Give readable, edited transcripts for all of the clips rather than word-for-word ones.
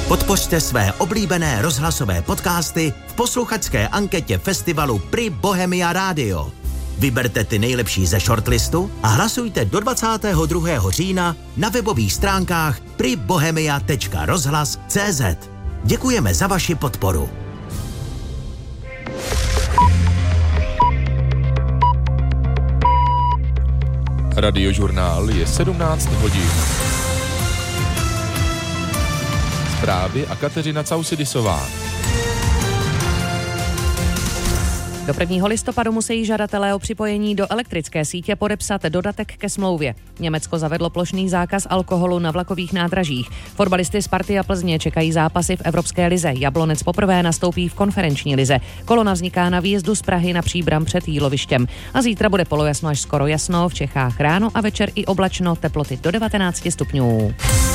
Podpořte své oblíbené rozhlasové podcasty v posluchačské anketě festivalu Pri Bohemia Radio. Vyberte ty nejlepší ze shortlistu a hlasujte do 22. října na webových stránkách pribohemia.rozhlas.cz. Děkujeme za vaši podporu. Radiožurnál je 17 hodin. Zprávy a Kateřina Causidisová. Do 1. listopadu musí žadatelé o připojení do elektrické sítě podepsat dodatek ke smlouvě. Německo zavedlo plošný zákaz alkoholu na vlakových nádražích. Fotbalisty Sparty a Plzně čekají zápasy v Evropské lize. Jablonec poprvé nastoupí v konferenční lize. Kolona vzniká na výjezdu z Prahy na Příbram před Jílovištěm. A zítra bude polojasno až skoro jasno, v Čechách ráno a večer i oblačno, teploty do 19 stupňů.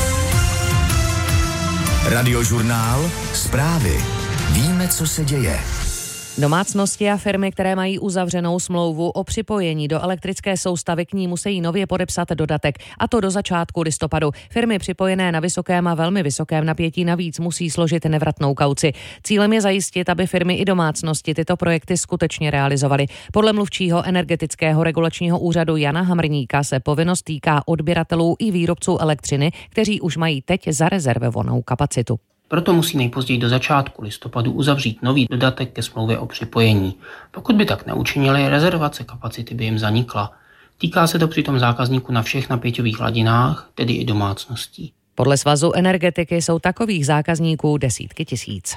Radiožurnál, zprávy. Víme, co se děje. Domácnosti a firmy, které mají uzavřenou smlouvu o připojení do elektrické soustavy, k ní musí nově podepsat dodatek, a to do začátku listopadu. Firmy připojené na vysokém a velmi vysokém napětí navíc musí složit nevratnou kauci. Cílem je zajistit, aby firmy i domácnosti tyto projekty skutečně realizovaly. Podle mluvčího Energetického regulačního úřadu Jana Hamrníka se povinnost týká odběratelů i výrobců elektřiny, kteří už mají teď zarezervovanou kapacitu. Proto musí nejpozději do začátku listopadu uzavřít nový dodatek ke smlouvě o připojení. Pokud by tak neučinili, rezervace kapacity by jim zanikla. Týká se to přitom zákazníků na všech napěťových hladinách, tedy i domácností. Podle Svazu energetiky jsou takových zákazníků desítky tisíc.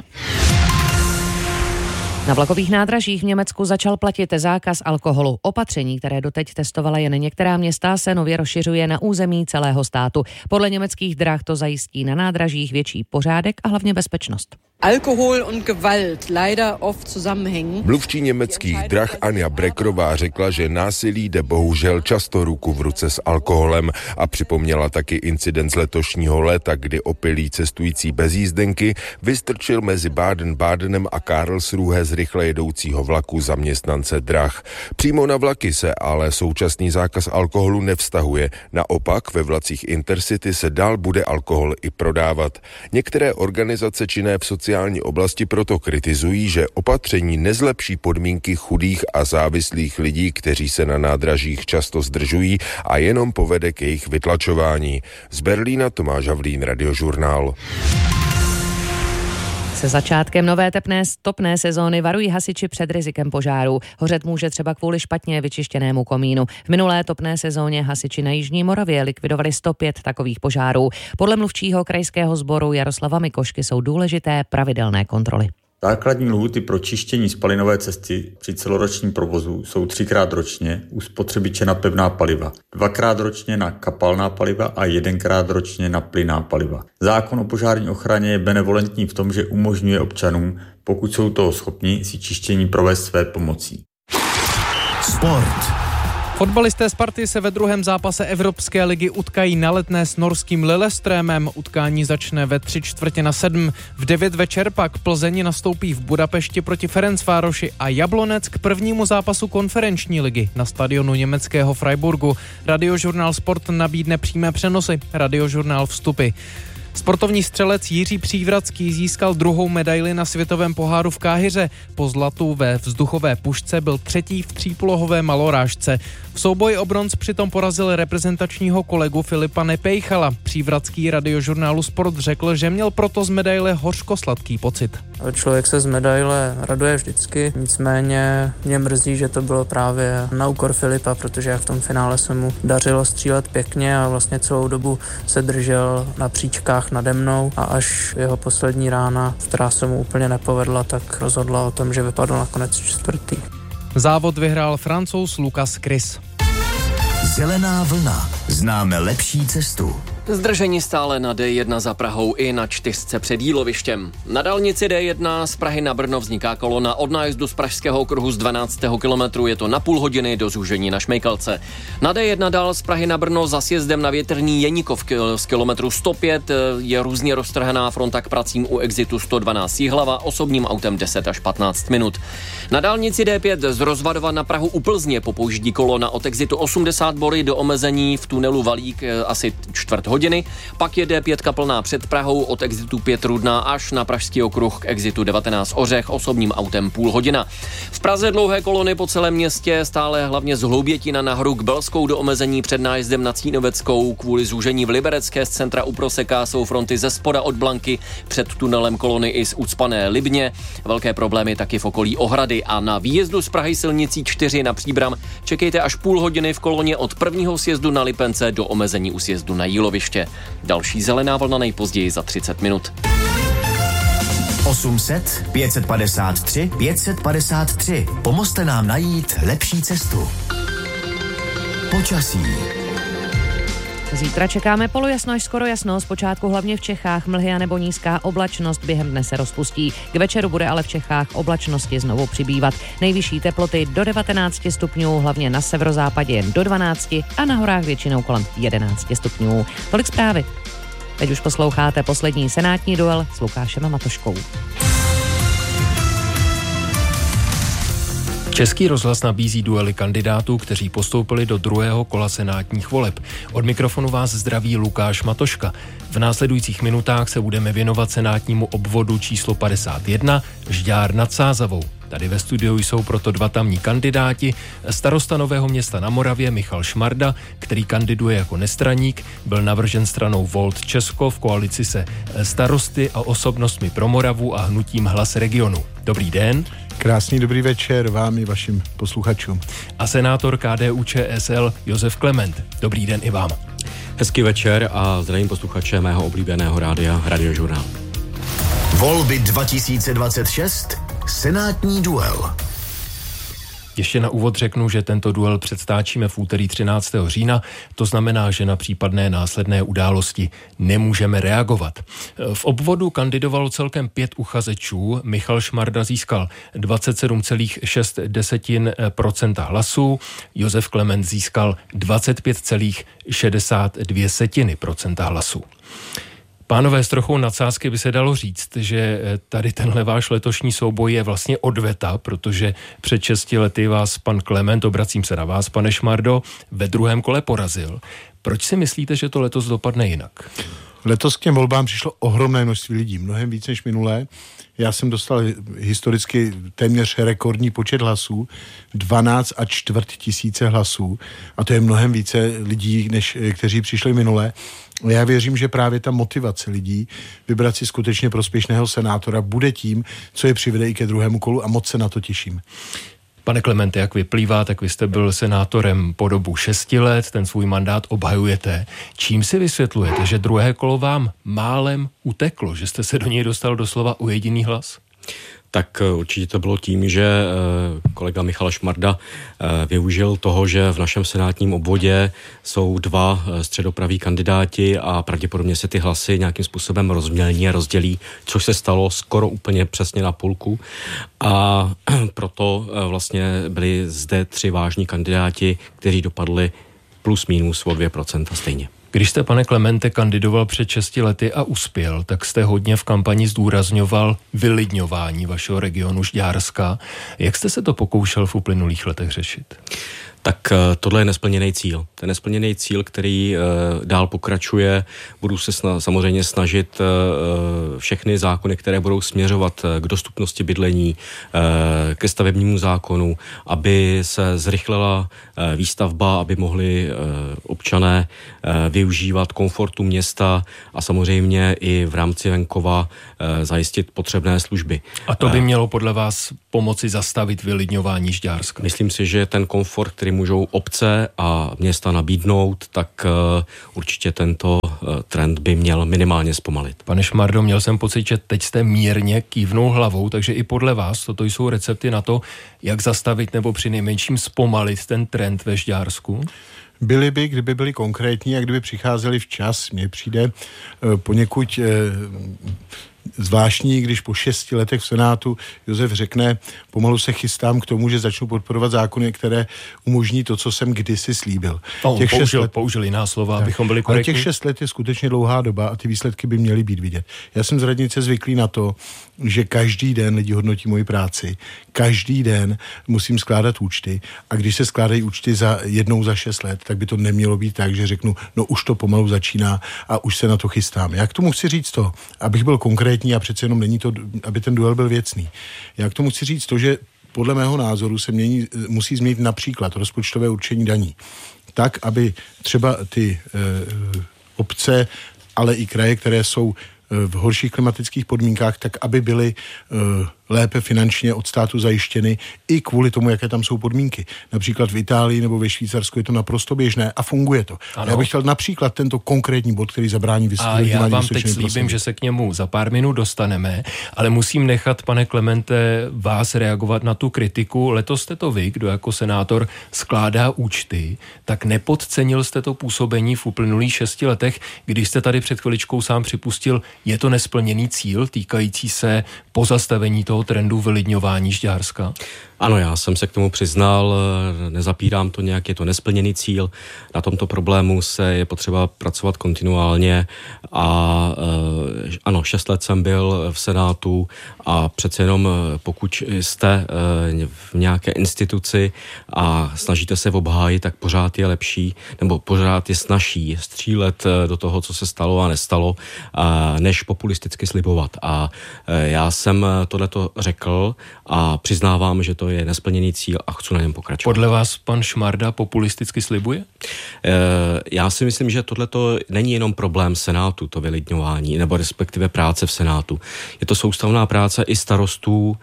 Na vlakových nádražích v Německu začal platit zákaz alkoholu. Opatření, které doteď testovala jen některá města, se nově rozšiřuje na území celého státu. Podle německých drah to zajistí na nádražích větší pořádek a hlavně bezpečnost. Alkohol und Gewalt leider oft zusammenhängen. Mluvčí německých drah Anja Breckerová řekla, že násilí jde bohužel často ruku v ruce s alkoholem a připomněla taky incident z letošního léta, kdy opilý cestující bez jízdenky vystrčil mezi Baden-Badenem a Karlsruhe z rychle jedoucího vlaku zaměstnance drah. Přímo na vlaky se ale současný zákaz alkoholu nevztahuje. Naopak ve vlacích Intercity se dál bude alkohol i prodávat. Některé organizace činné v sociální oblasti proto kritizují, že opatření nezlepší podmínky chudých a závislých lidí, kteří se na nádražích často zdržují, a jenom povede k jejich vytlačování. Z Berlína Tomáš Havlín, Radiožurnál. Se začátkem nové topné sezóny varují hasiči před rizikem požáru. Hořet může třeba kvůli špatně vyčištěnému komínu. V minulé topné sezóně hasiči na Jižní Moravě likvidovali 105 takových požárů. Podle mluvčího krajského sboru Jaroslava Mikošky jsou důležité pravidelné kontroly. Základní lhůty pro čištění spalinové cesty při celoročním provozu jsou 3krát ročně u spotřebiče na pevná paliva, 2krát ročně na kapalná paliva a 1krát ročně na plynná paliva. Zákon o požární ochraně je benevolentní v tom, že umožňuje občanům, pokud jsou toho schopni, si čištění provést své pomocí. Sport. Fotbalisté Sparty se ve druhém zápase Evropské ligy utkají na Letné s norským Lillestrømem. Utkání začne ve 6:45. V 9 večer pak Plzeň nastoupí v Budapešti proti Ferencvároši a Jablonec k prvnímu zápasu konferenční ligy na stadionu německého Freiburgu. Radiožurnál Sport nabídne přímé přenosy, Radiožurnál vstupy. Sportovní střelec Jiří Přívratský získal druhou medaili na světovém poháru v Káhiře. Po zlatu ve vzduchové pušce byl třetí v třípolohové malorážce. V souboji o bronz přitom porazil reprezentačního kolegu Filipa Nepejchala. Přívratský Radiožurnálu Sport řekl, že měl proto z medaile hořkosladký pocit. Člověk se z medaile raduje vždycky, nicméně mě mrzí, že to bylo právě na úkor Filipa, protože v tom finále se mu dařilo střílet pěkně a vlastně celou dobu se držel na příčkách nade mnou a až jeho poslední rána, která se mu úplně nepovedla, tak rozhodla o tom, že vypadl nakonec čtvrtý. Závod vyhrál Francouz Lucas Chris. Zelená vlna. Známe lepší cestu. Zdržení stále na D1 za Prahou i na 4 před Jílovištěm. Na dálnici D1 z Prahy na Brno vzniká kolona od nájezdu z Pražského okruhu z 12. kilometru, je to na půl hodiny do zúžení na Šmejkalce. Na D1 dál z Prahy na Brno za sjezdem na Větrný Jeníkov z kilometru 105 je různě roztrhaná fronta k pracím u exitu 112 Jihlava, osobním autem 10 až 15 minut. Na dálnici D5 z Rozvadova na Prahu u Plzně popouždí kolona od exitu 80 Bory do omezení v tunelu Valík asi čtvrt hodiny. hodiny, pak jede 5 plná před Prahou od exitu 5 Rudná až na Pražský okruh k exitu 19 Ořech osobním autem půl hodina. V Praze dlouhé kolony po celém městě, stále hlavně z Hloubětína na Hru k Belskou do omezení před nájezdem na Cínoveckou. Kvůli zúžení v Liberecké z centra u Proseka jsou fronty ze spoda od Blanky, před tunelem kolony i z ucpané Libně. Velké problémy taky v okolí Ohrady a na výjezdu z Prahy silnicí 4 na Příbram čekejte až půl hodiny v koloně od prvního sjezdu na Lipence do omezení u sjezdu na Jíloviště. Další zelená vlna nejpozději za 30 minut. 800 553 553. Pomozte nám najít lepší cestu. Počasí. Zítra čekáme polojasno až skoro jasno, zpočátku hlavně v Čechách mlhy a nebo nízká oblačnost během dne se rozpustí. K večeru bude ale v Čechách oblačnosti znovu přibývat. Nejvyšší teploty do 19 stupňů, hlavně na severozápadě jen do 12 a na horách většinou kolem 11 stupňů. Tolik zprávy. Teď už posloucháte poslední senátní duel s Lukášem a Matoškou. Český rozhlas nabízí duely kandidátů, kteří postoupili do druhého kola senátních voleb. Od mikrofonu vás zdraví Lukáš Matoška. V následujících minutách se budeme věnovat senátnímu obvodu číslo 51 Žďár nad Sázavou. Tady ve studiu jsou proto dva tamní kandidáti. Starosta Nového Města na Moravě Michal Šmarda, který kandiduje jako nestraník, byl navržen stranou Volt Česko v koalici se Starosty a osobnostmi pro Moravu a hnutím Hlas regionu. Dobrý den. Krásný dobrý večer vám i vašim posluchačům. A senátor KDU-ČSL Josef Klement. Dobrý den i vám. Hezký večer a zdravím posluchače mého oblíbeného rádia Radiožurnál. Volby 2026. Senátní duel. Ještě na úvod řeknu, že tento duel předstáčíme v úterý 13. října, to znamená, že na případné následné události nemůžeme reagovat. V obvodu kandidovalo celkem 5 uchazečů, Michal Šmarda získal 27,6% hlasů, Josef Klement získal 25,62% hlasů. Pánové, s trochou nadsázky by se dalo říct, že tady tenhle váš letošní souboj je vlastně odveta, protože před 6 lety vás pan Klement, obracím se na vás, pane Šmardo, ve druhém kole porazil. Proč si myslíte, že to letos dopadne jinak? Letos k těm volbám přišlo ohromné množství lidí, mnohem víc než minulé. Já jsem dostal historicky téměř rekordní počet hlasů, 12,25 tisíce hlasů, a to je mnohem více lidí, než kteří přišli minule. Já věřím, že právě ta motivace lidí vybrat si skutečně prospěšného senátora bude tím, co je přivede i ke druhému kolu, a moc se na to těším. Pane Klemente, jak vyplývá, tak vy jste byl senátorem po dobu 6 let, ten svůj mandát obhajujete. Čím si vysvětlujete, že druhé kolo vám málem uteklo, že jste se do něj dostal doslova o jediný hlas? Tak určitě to bylo tím, že kolega Michal Šmarda využil toho, že v našem senátním obvodě jsou 2 středopraví kandidáti a pravděpodobně se ty hlasy nějakým způsobem rozmělní a rozdělí, což se stalo skoro úplně přesně na půlku. A proto vlastně byli zde 3 vážní kandidáti, kteří dopadli plus minus o 2% stejně. Když jste, pane Klemente, kandidoval před 6 lety a uspěl, tak jste hodně v kampani zdůrazňoval vylidňování vašeho regionu Žďárska. Jak jste se to pokoušel v uplynulých letech řešit? Tak tohle je nesplněný cíl. Ten nesplněný cíl, který dál pokračuje, budu se samozřejmě snažit všechny zákony, které budou směřovat k dostupnosti bydlení, ke stavebnímu zákonu, aby se zrychlila výstavba, aby mohli občané využívat komfortu města a samozřejmě i v rámci venkova zajistit potřebné služby. A to by mělo podle vás pomoci zastavit vylidňování Žďárska? Myslím si, že ten komfort, který můžou obce a města nabídnout, tak určitě tento trend by měl minimálně zpomalit. Pane Šmardo, měl jsem pocit, že teď jste mírně kývnul hlavou, takže i podle vás toto jsou recepty na to, jak zastavit nebo přinejmenším zpomalit ten trend ve Žďársku? Byly by, kdyby byly konkrétní a kdyby přicházeli včas. Mně přijde poněkud zvláštní, když po 6 letech v Senátu Josef řekne, pomalu se chystám k tomu, že začnu podporovat zákony, které umožní to, co jsem kdysi slíbil. Použil jiná slova, abychom byli korektní. Ale těch 6 let je skutečně dlouhá doba a ty výsledky by měly být vidět. Já jsem z radnice zvyklý na to, že každý den lidi hodnotí moji práci, každý den musím skládat účty a když se skládají účty jednou za 6 let, tak by to nemělo být tak, že řeknu, no už to pomalu začíná a už se na to chystám. Já k tomu chci říct to, abych byl konkrétní a přece jenom není to, aby ten duel byl věcný. Já k tomu chci říct to, že podle mého názoru se musí změnit například rozpočtové určení daní. Tak, aby třeba ty obce, ale i kraje, které jsou v horších klimatických podmínkách, tak aby byly lépe finančně od státu zajištěny i kvůli tomu, jaké tam jsou podmínky. Například v Itálii nebo ve Švýcarsku je to naprosto běžné a funguje to. Ano. Já bych chtěl například tento konkrétní bod, který zabrání vysvětlení. A já vám teď slíbím, že se k němu za pár minut dostaneme, ale musím nechat, pane Klemente, vás reagovat na tu kritiku. Letos jste to vy, kdo jako senátor skládá účty, tak nepodcenil jste to působení v uplynulých 6 letech, když jste tady před chviličkou sám připustil, je to nesplněný cíl týkající se pozastavení toho trendu vylidňování Žďárska? Ano, já jsem se k tomu přiznal, nezapírám to nějak, je to nesplněný cíl. Na tomto problému je potřeba pracovat kontinuálně a ano, 6 let jsem byl v Senátu a přece jenom pokud jste v nějaké instituci a snažíte se obhájit, tak pořád je lepší, nebo pořád je snazší střílet do toho, co se stalo a nestalo, než populisticky slibovat. A já jsem tohleto řekl a přiznávám, že to je nesplněný cíl a chci na něm pokračovat. Podle vás pan Šmarda populisticky slibuje? Já si myslím, že tohleto není jenom problém Senátu, to vylidňování, nebo respektive práce v Senátu. Je to soustavná práce i starostů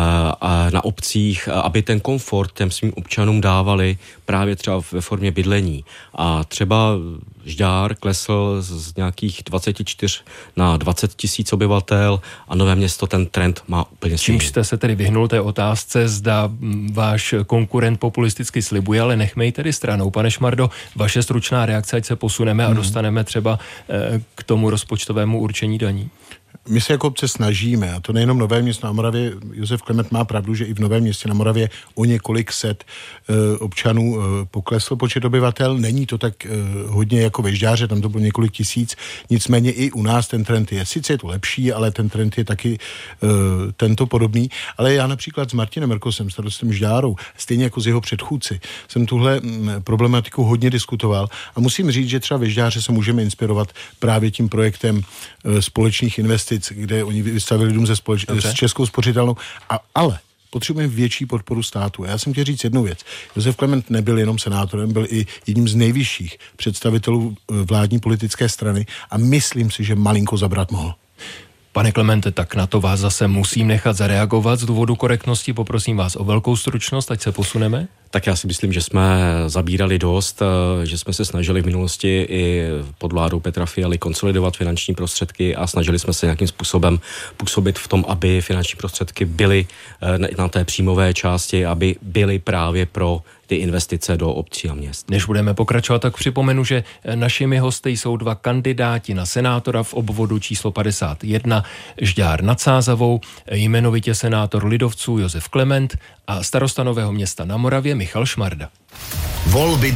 na obcích, aby ten komfort těm svým občanům dávali právě třeba ve formě bydlení. A třeba Žďár klesl z nějakých 24 na 20 000 obyvatel a Nové Město ten trend má úplně stejný. Čímž jste se tedy vyhnul té otázce, zda váš konkurent populisticky slibuje, ale nechme ji tedy stranou. Pane Šmardo, vaše stručná reakce, ať se posuneme a dostaneme třeba k tomu rozpočtovému určení daní. My se jako obce snažíme, a to nejenom Nové Město na Moravě, Josef Klement má pravdu, že i v Novém Městě na Moravě o několik set občanů poklesl počet obyvatel. Není to tak hodně jako ve Žďáře, tam to bylo několik tisíc, nicméně i u nás ten trend je. Sice je to lepší, ale ten trend je taky tento podobný. Ale já například s Martinem Merkosem, starostem Žďárou, stejně jako s jeho předchůdci, jsem tuhle problematiku hodně diskutoval a musím říct, že třeba ve Žďáře se můžeme inspirovat právě tím projektem společných investic, kde oni vystavili dům s Českou spořitelnou, ale potřebujeme větší podporu státu. Já jsem chtěl říct jednu věc. Josef Klement nebyl jenom senátorem, byl i jedním z nejvyšších představitelů vládní politické strany a myslím si, že malinko zabrat mohl. Pane Klemente, tak na to vás zase musím nechat zareagovat. Z důvodu korektnosti poprosím vás o velkou stručnost, ať se posuneme. Tak já si myslím, že jsme zabírali dost, že jsme se snažili v minulosti i pod vládou Petra Fialy konsolidovat finanční prostředky a snažili jsme se nějakým způsobem působit v tom, aby finanční prostředky byly na té příjmové části, aby byly právě pro ty investice do obcí a měst. Než budeme pokračovat, tak připomenu, že našimi hosty jsou 2 kandidáti na senátora v obvodu číslo 51 Žďár nad Sázavou, jmenovitě senátor lidovců Josef Klement a starosta Nového Města na Moravě Michal Šmarda. Volby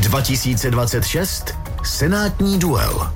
2026, senátní duel.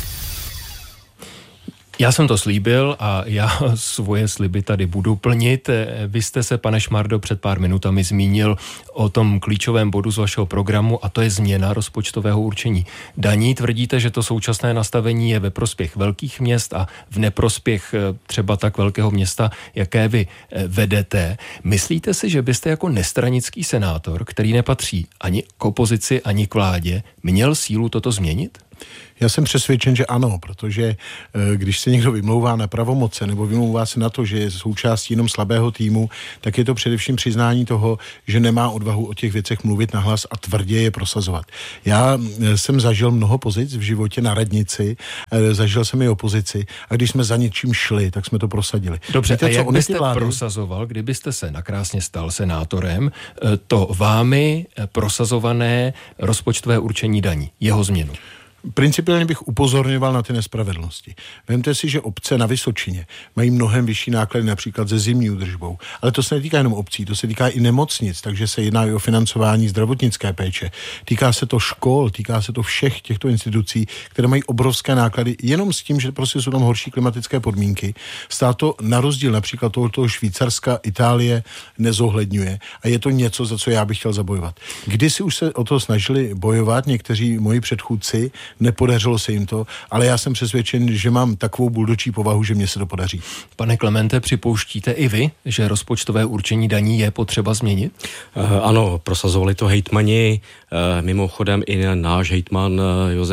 Já jsem to slíbil a já svoje sliby tady budu plnit. Vy jste se, pane Šmardo, před pár minutami zmínil o tom klíčovém bodu z vašeho programu a to je změna rozpočtového určení daní. Tvrdíte, že to současné nastavení je ve prospěch velkých měst a v neprospěch třeba tak velkého města, jaké vy vedete. Myslíte si, že byste jako nestranický senátor, který nepatří ani k opozici, ani k vládě, měl sílu toto změnit? Já jsem přesvědčen, že ano, protože když se někdo vymlouvá na pravomoce nebo vymlouvá se na to, že je součástí jenom slabého týmu, tak je to především přiznání toho, že nemá odvahu o těch věcech mluvit nahlas a tvrdě je prosazovat. Já jsem zažil mnoho pozic v životě na radnici, zažil jsem i opozici a když jsme za něčím šli, tak jsme to prosadili. Dobře, víte, a jak byste prosazoval, kdybyste se nakrásně stal senátorem, to vámi prosazované rozpočtové určení daní, jeho změnu? Principiálně bych upozorňoval na ty nespravedlnosti. Vemte si, že obce na Vysočině mají mnohem vyšší náklady například se zimní údržbou. Ale to se netýká jenom obcí, to se týká i nemocnic, takže se jedná i o financování zdravotnické péče. Týká se to škol, týká se to všech těchto institucí, které mají obrovské náklady, jenom s tím, že prostě jsou tam horší klimatické podmínky. Stát to na rozdíl například toho Švýcarska, Itálie nezohledňuje a je to něco, za co já bych chtěl zabojovat. Kdysi už se o to snažili bojovat někteří moji předchůdci, nepodařilo se jim to, ale já jsem přesvědčen, že mám takovou buldočí povahu, že mně se to podaří. Pane Klemente, připouštíte i vy, že rozpočtové určení daní je potřeba změnit? Ano, prosazovali to hejtmani, mimochodem i náš hejtman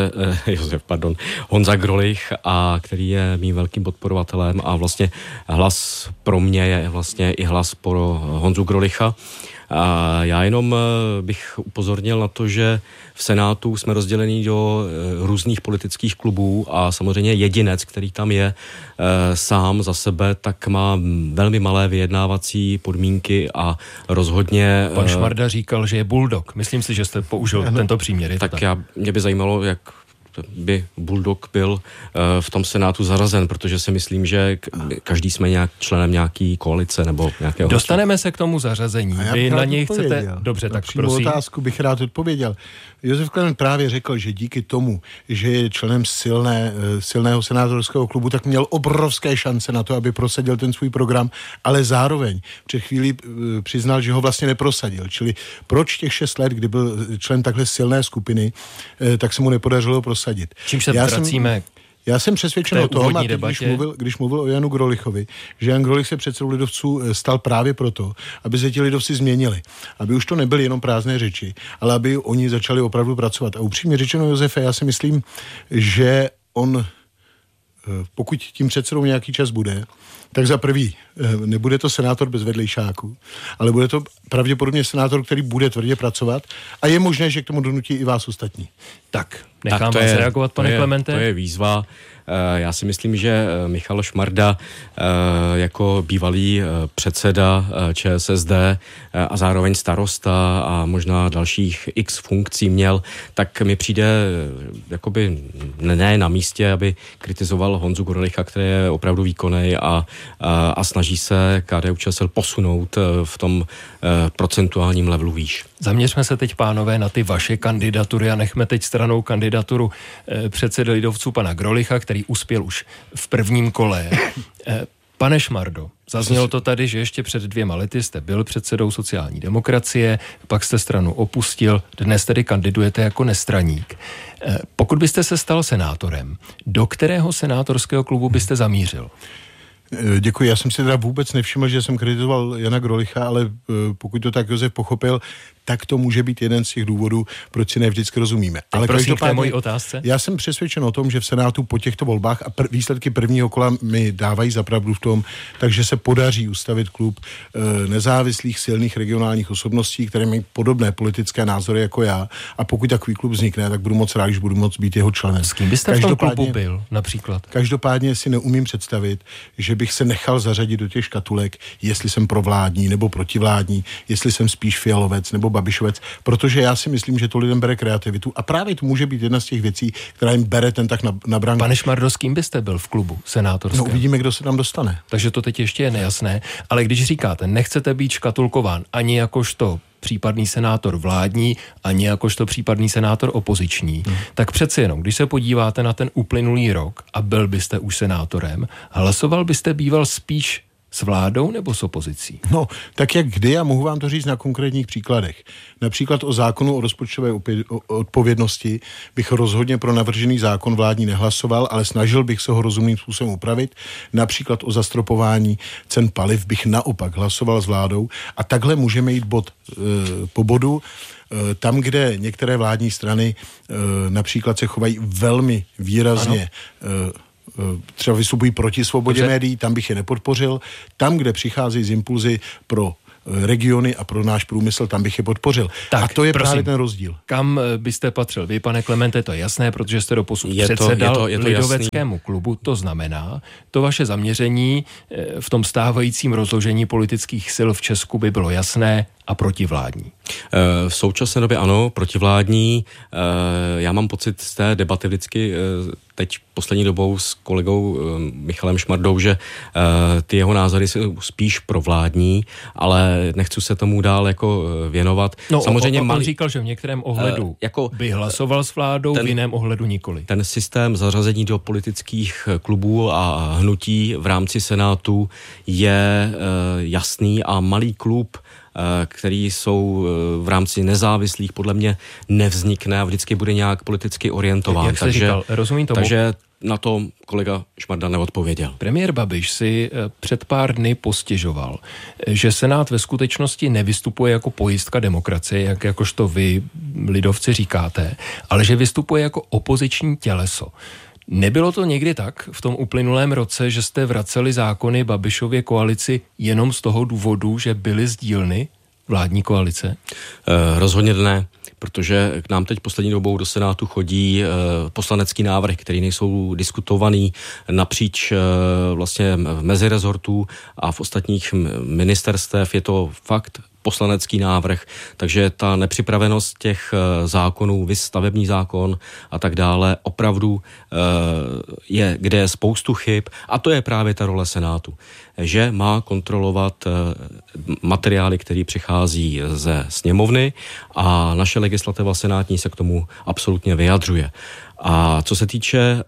Honza Grolich, a který je mým velkým podporovatelem a vlastně hlas pro mě je vlastně i hlas pro Honzu Grolicha. A já jenom bych upozornil na to, že v Senátu jsme rozděleni do různých politických klubů a samozřejmě jedinec, který tam je sám za sebe, tak má velmi malé vyjednávací podmínky a rozhodně... Pan Šmarda říkal, že je bulldog. Myslím si, že jste použil tento příměr. Tak mě by zajímalo, jak by bulldog byl v tom Senátu zařazen, protože si myslím, že každý jsme členem nějaký koalice nebo nějakého... Dostaneme se k tomu zařazení. Vy na něj chcete... Dobře, tak prosím. Otázku bych rád odpověděl. Josef Klement právě řekl, že díky tomu, že je členem silného senátorského klubu, tak měl obrovské šance na to, aby prosadil ten svůj program, ale zároveň před chvílí přiznal, že ho vlastně neprosadil. Čili proč těch 6 let, kdy byl člen takhle silné skupiny, tak se mu nepodařilo prosadit. Čím se vracíme? Já jsem přesvědčen o tom, a teď, když mluvil o Janu Grolichovi, že Jan Grolich se předsedou lidovců stal právě proto, aby se ti lidovci změnili. Aby už to nebyly jenom prázdné řeči, ale aby oni začali opravdu pracovat. A upřímně řečeno, Josefe, já si myslím, že on, pokud tím předsedou nějaký čas bude, tak za prvý, nebude to senátor bez vedlejšáků, ale bude to pravděpodobně senátor, který bude tvrdě pracovat a je možné, že k tomu donutí i vás ostatní. Tak, nechám vás reagovat, pane Klemente. To je výzva. Já si myslím, že Michal Šmarda jako bývalý předseda ČSSD a zároveň starosta a možná dalších x funkcí měl, tak mi přijde jakoby ne na místě, aby kritizoval Honzu Grolicha, který je opravdu výkonný a snaží se KDU-ČSL posunout v tom procentuálním levelu výš. Zaměřme se teď, pánové, na ty vaše kandidatury a nechme teď stranou kandidaturu předsedy lidovců pana Grolicha, který uspěl už v prvním kole. Pane Šmardo, zaznělo to tady, že ještě před 2 lety jste byl předsedou sociální demokracie, pak jste stranu opustil, dnes tedy kandidujete jako nestraník. Pokud byste se stal senátorem, do kterého senátorského klubu byste zamířil? Děkuji, já jsem si teda vůbec nevšiml, že jsem kritizoval Jana Grolicha, ale pokud to tak Josef pochopil, tak to může být jeden z těch důvodů, proč si ne vždycky rozumíme. Ale prosím, k té mojí otázce. Já jsem přesvědčen o tom, že v Senátu po těchto volbách a výsledky prvního kola mi dávají zapravdu v tom, takže se podaří ustavit klub nezávislých silných regionálních osobností, které mají podobné politické názory jako já, a pokud takový klub vznikne, tak budu moc rád, že budu moct být jeho členem. S kým byste v tom klubu byl například? Každopádně si neumím představit, že bych se nechal zařadit do těch škatulek, jestli jsem provládní nebo protivládní, jestli jsem spíš Fialovec nebo Babišovec, protože já si myslím, že to lidem bere kreativitu a právě to může být jedna z těch věcí, která jim bere ten tak na branku. Pane Šmardo, s kým byste byl v klubu senátorském? No, uvidíme, kdo se tam dostane. Takže to teď ještě je nejasné, ale když říkáte, nechcete být škatulkován ani jakožto případný senátor vládní, ani jakožto případný senátor opoziční, tak přece jenom, když se podíváte na ten uplynulý rok a byl byste už senátorem, hlasoval byste býval spíš s vládou nebo s opozicí? No, tak jak kdy, já mohu vám to říct na konkrétních příkladech. Například o zákonu o rozpočtové odpovědnosti bych rozhodně pro navržený zákon vládní nehlasoval, ale snažil bych se ho rozumným způsobem upravit. Například o zastropování cen paliv bych naopak hlasoval s vládou a takhle můžeme jít bod po bodu. Tam, kde některé vládní strany například se chovají velmi výrazně třeba vystupují proti svobodě médií, tam bych je nepodpořil. Tam, kde přicházejí z impulzy pro regiony a pro náš průmysl, tam bych je podpořil. Tak, a to je právě ten rozdíl. Kam byste patřil? Vy, pane Klemente, to je jasné, protože jste doposud předsedal lidoveckému klubu. To znamená, to vaše zaměření v tom stávajícím rozložení politických sil v Česku by bylo jasné, a protivládní? V současné době ano, protivládní. Já mám pocit z té debaty vždycky teď poslední dobou s kolegou Michalem Šmardou, že ty jeho názory jsou spíš provládní, ale nechci se tomu dál jako věnovat. No, samozřejmě on říkal, že v některém ohledu by hlasoval s vládou, v jiném ohledu nikoli. Ten systém zařazení do politických klubů a hnutí v rámci Senátu je jasný a malý klub, který jsou v rámci nezávislých, podle mě nevznikne a vždycky bude nějak politicky orientován. Jak jste říkal, rozumím tomu. Takže na to kolega Šmarda neodpověděl. Premiér Babiš si před pár dny postěžoval, že Senát ve skutečnosti nevystupuje jako pojistka demokracie, jakožto vy lidovci říkáte, ale že vystupuje jako opoziční těleso. Nebylo to někdy tak v tom uplynulém roce, že jste vraceli zákony Babišově koalici jenom z toho důvodu, že byly z dílny vládní koalice? Rozhodně ne, protože k nám teď poslední dobou do Senátu chodí poslanecký návrh, který nejsou diskutovaný napříč vlastně v mezirezortů a v ostatních ministerstev. Je to fakt poslanecký návrh, takže ta nepřipravenost těch zákonů, stavební zákon a tak dále, opravdu je, kde je spoustu chyb a to je právě ta role Senátu, že má kontrolovat materiály, které přichází ze sněmovny a naše legislativa senátní se k tomu absolutně vyjadřuje. A co se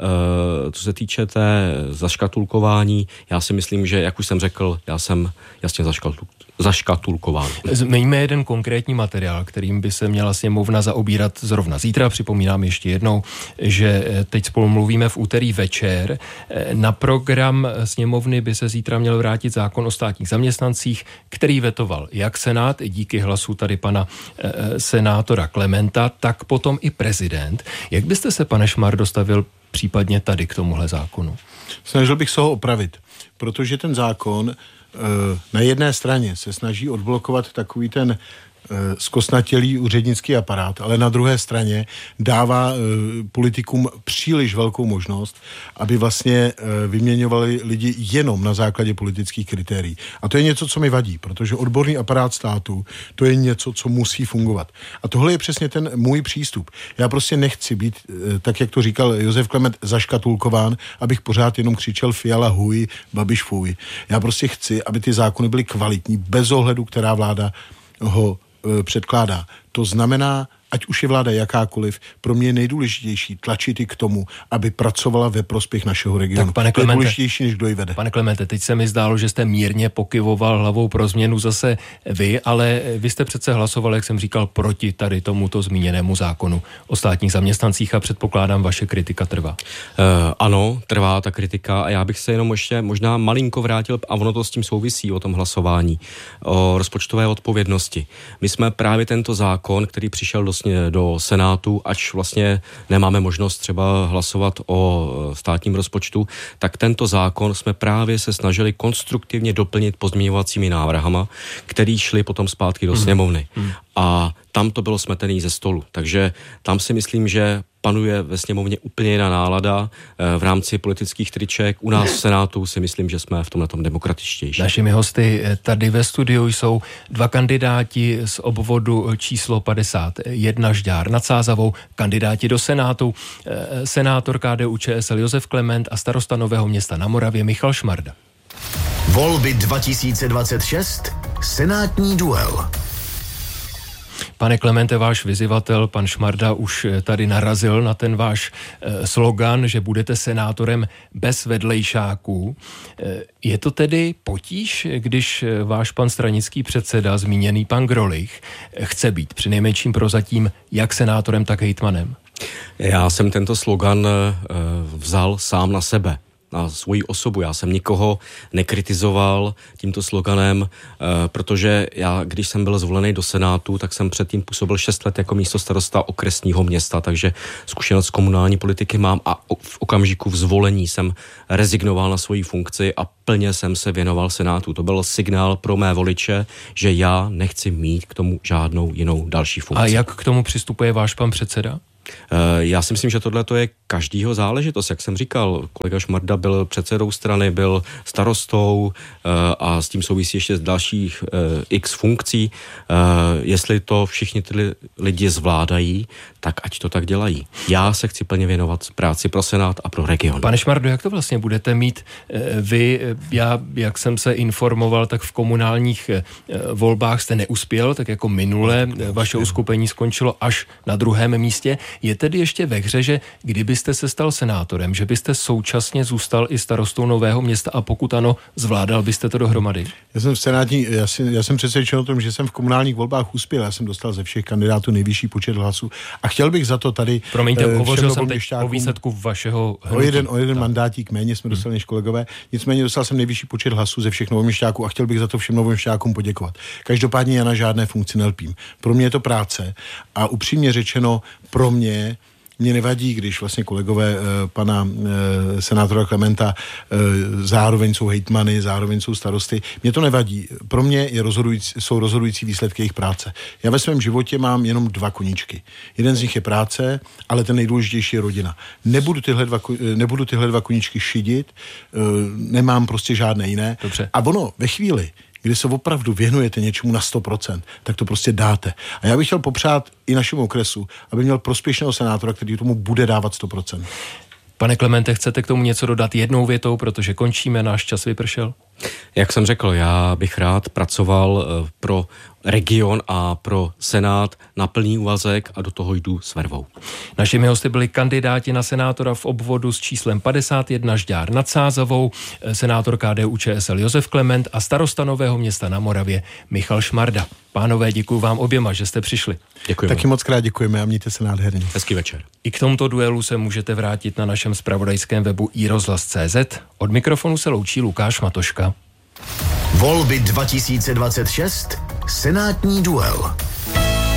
týče té zaškatulkování, já si myslím, že, jak už jsem řekl, já jsem jasně zaškatulkován. Zmiňme jeden konkrétní materiál, kterým by se měla sněmovna zaobírat zrovna zítra. Připomínám ještě jednou, že teď spolu mluvíme v úterý večer. Na program sněmovny by se zítra měl vrátit zákon o státních zaměstnancích, který vetoval jak Senát, i díky hlasu tady pana senátora Klementa, tak potom i prezident. Jak byste se, pane Šmar, dostavil případně tady k tomuhle zákonu? Snažil bych se ho opravit, protože ten zákon na jedné straně se snaží odblokovat takový ten zkostnatělý úřednický aparát, ale na druhé straně dává politikům příliš velkou možnost, aby vlastně vyměňovali lidi jenom na základě politických kritérií. A to je něco, co mi vadí, protože odborný aparát státu, to je něco, co musí fungovat. A tohle je přesně ten můj přístup. Já prostě nechci být, tak jak to říkal Josef Klement, zaškatulkován, abych pořád jenom křičel Fiala huj, Babiš fuj. Já prostě chci, aby ty zákony byly kvalitní, bez ohledu, která vláda ho předkládá. To znamená, ať už je vláda jakákoliv, pro mě je nejdůležitější tlačit i k tomu, aby pracovala ve prospěch našeho regionu. Tak, to je důležitější, než kdo ji vede. Pane Klemente, teď se mi zdálo, že jste mírně pokyvoval hlavou pro změnu zase vy, ale vy jste přece hlasoval, jak jsem říkal, proti tady tomuto zmíněnému zákonu o státních zaměstnancích a předpokládám, vaše kritika trvá. Ano, trvá ta kritika a já bych se jenom ještě možná malinko vrátil, a ono to s tím souvisí o tom hlasování, o rozpočtové odpovědnosti. My jsme právě tento zákon, který přišel do Senátu, ač vlastně nemáme možnost třeba hlasovat o státním rozpočtu, tak tento zákon jsme právě se snažili konstruktivně doplnit pozměňovacími návrhama, který šli potom zpátky do sněmovny. A tam to bylo smetený ze stolu. Takže tam si myslím, že panuje ve sněmovně úplně jiná nálada v rámci politických triček. U nás v Senátu si myslím, že jsme v tomhletom demokratičtější. Našimi hosty tady ve studiu jsou dva kandidáti z obvodu číslo 51 Žďár nad Sázavou, kandidáti do Senátu, senátor KDU-ČSL Josef Klement a starosta Nového Města na Moravě Michal Šmarda. Volby 2026, senátní duel. Pane Klemente, váš vyzývatel, pan Šmarda, už tady narazil na ten váš slogan, že budete senátorem bez vedlejšáků. Je to tedy potíž, když váš pan stranický předseda, zmíněný pan Grolich, chce být přinejmenším prozatím jak senátorem, tak hejtmanem? Já jsem tento slogan vzal sám na sebe, na svoji osobu. Já jsem nikoho nekritizoval tímto sloganem, protože já, když jsem byl zvolený do Senátu, tak jsem předtím působil 6 let jako místostarosta okresního města, takže zkušenost z komunální politiky mám a v okamžiku zvolení jsem rezignoval na svoji funkci a plně jsem se věnoval Senátu. To byl signál pro mé voliče, že já nechci mít k tomu žádnou jinou další funkci. A jak k tomu přistupuje váš pan předseda? Já si myslím, že tohle to je každýho záležitost. Jak jsem říkal, kolega Šmarda byl předsedou strany, byl starostou a s tím souvisí ještě z dalších x funkcí. Jestli to všichni ty lidi zvládají, tak ať to tak dělají. Já se chci plně věnovat práci pro Senát a pro region. Pane Šmardo, jak to vlastně budete mít vy? Jak jsem se informoval, tak v komunálních volbách jste neuspěl, tak jako minule vaše uskupení skončilo až na 2. místě. Je tedy ještě ve hře, že kdybyste se stal senátorem, že byste současně zůstal i starostou Nového Města a pokud ano, zvládal byste to dohromady? Já jsem přesvědčen o tom, že jsem v komunálních volbách uspěl. Já jsem dostal ze všech kandidátů nejvyšší počet hlasů a chtěl bych za to tady... Promiňte, hovořil jsem teď o výsledku vašeho hnutí. O jeden mandátík méně jsme dostali než kolegové. Nicméně dostal jsem nejvyšší počet hlasů ze všech novoměšťáků a chtěl bych za to všem novoměšťákům poděkovat. Každopádně já na žádné funkci nelpím. Pro mě je to práce a upřímně řečeno pro mě nevadí, když vlastně kolegové pana senátora Klementa zároveň jsou hejtmany, zároveň jsou starosty. Mně to nevadí. Pro mě jsou rozhodující výsledky jejich práce. Já ve svém životě mám jenom 2 koníčky. Jeden z nich je práce, ale ten nejdůležitější je rodina. Nebudu tyhle 2 koníčky šidit, nemám prostě žádné jiné. Dobře. A ono ve chvíli, kdy se opravdu věnujete něčemu na 100%, tak to prostě dáte. A já bych chtěl popřát i našemu okresu, aby měl prospěšného senátora, který tomu bude dávat 100%. Pane Klemente, chcete k tomu něco dodat jednou větou, protože končíme, náš čas vypršel? Jak jsem řekl, já bych rád pracoval pro region a pro Senát na plný úvazek a do toho jdu s vervou. Našimi hosty byli kandidáti na senátora v obvodu s číslem 51 Žďár nad Sázavou, senátor KDU-ČSL Josef Klement a starosta Nového Města na Moravě Michal Šmarda. Pánové, děkuji vám oběma, že jste přišli. Děkujeme. Taky moc krát děkujeme a mějte se nádherně. Hezký večer. I k tomuto duelu se můžete vrátit na našem zpravodajském webu iRozhlas.cz. Od mikrofonu se loučí Lukáš Matoška. Volby 2026. Senátní duel.